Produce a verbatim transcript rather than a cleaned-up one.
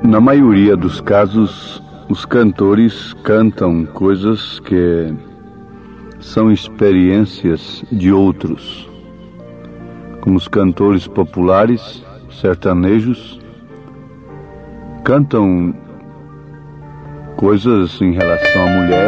Na maioria dos casos, os cantores cantam coisas que são experiências de outros, como os cantores populares, sertanejos, cantam coisas em relação à mulher,